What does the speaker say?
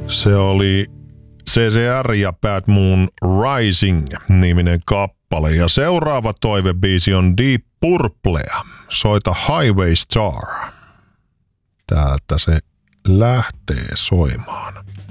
Se oli CCR ja Bad Moon Rising-niminen kappale. Ja seuraava toivebiisi on Deep Purplea. Soita Highway Star. Täältä se lähtee soimaan.